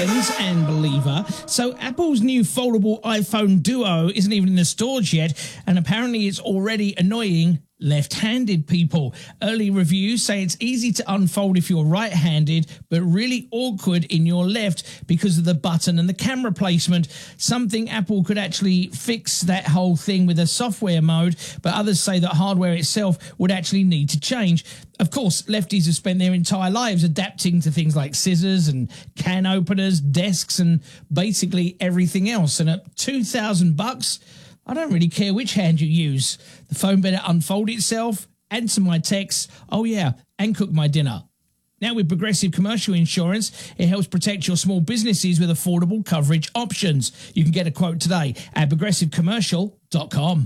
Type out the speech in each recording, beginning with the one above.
and Believer. So Apple's new foldable iPhone Duo isn't even in the stores yet, and apparently it's already annoying left-handed people. Early reviews say it's easy to unfold if you're right-handed, but really awkward in your left because of the button and the camera placement. Something Apple could actually fix that whole thing with a software mode, but others say that hardware itself would actually need to change. Of course, lefties have spent their entire lives adapting to things like scissors and can openers, desks, and basically everything else. And at $2,000, I don't really care which hand you use. The phone better unfold itself, answer my texts, oh yeah, and cook my dinner. Now with Progressive Commercial Insurance, it helps protect your small businesses with affordable coverage options. You can get a quote today at progressivecommercial.com.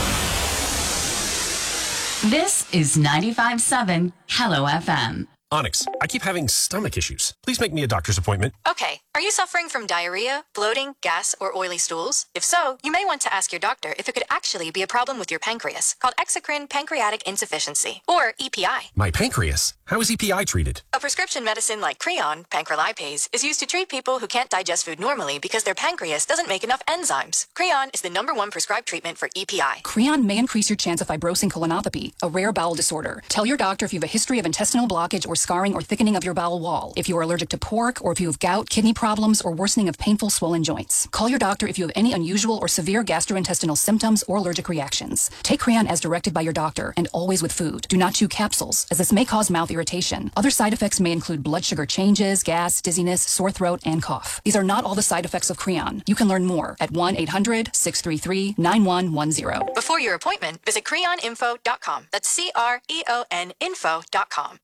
This is 95.7 Hello FM. Onyx, I keep having stomach issues. Please make me a doctor's appointment. Okay. Are you suffering from diarrhea, bloating, gas, or oily stools? If so, you may want to ask your doctor if it could actually be a problem with your pancreas, called exocrine pancreatic insufficiency, or EPI. My pancreas? How is EPI treated? A prescription medicine like Creon, pancrelipase, is used to treat people who can't digest food normally because their pancreas doesn't make enough enzymes. Creon is the #1 prescribed treatment for EPI. Creon may increase your chance of fibrosing colonopathy, a rare bowel disorder. Tell your doctor if you have a history of intestinal blockage or scarring or thickening of your bowel wall, if you are allergic to pork, or if you have gout, kidney problems, or worsening of painful swollen joints. Call your doctor if you have any unusual or severe gastrointestinal symptoms or allergic reactions. Take Creon as directed by your doctor and always with food. Do not chew capsules, as this may cause mouth irritation. Other side effects may include blood sugar changes, gas, dizziness, sore throat, and cough. These are not all the side effects of Creon. You can learn more at 1-800-633-9110. Before your appointment, visit creoninfo.com. That's CREON info.com.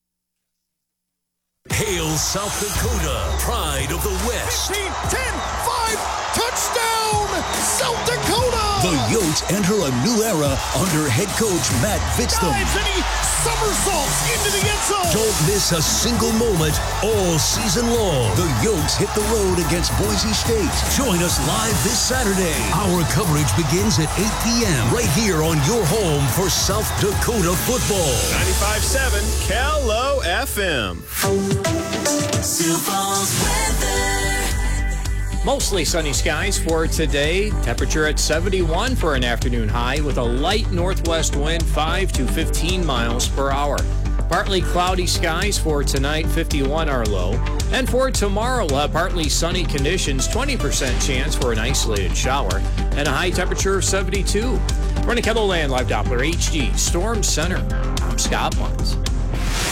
Hail South Dakota, pride of the West. 15, 10, 5, touchdown, South Dakota! The Yotes enter a new era under head coach Matt Vitztham. Dives and he somersaults into the end zone. Don't miss a single moment all season long. The Yotes hit the road against Boise State. Join us live this Saturday. Our coverage begins at 8 p.m. right here on your home for South Dakota football. 95.7 Hello FM. Sioux Falls weather. Mostly sunny skies for today. Temperature at 71 for an afternoon high with a light northwest wind 5 to 15 miles per hour. Partly cloudy skies for tonight, 51 our low. And for tomorrow, we'll have partly sunny conditions, 20% chance for an isolated shower, and a high temperature of 72. Running KELOLAND Live Doppler HD Storm Center. I'm Scott Barnes.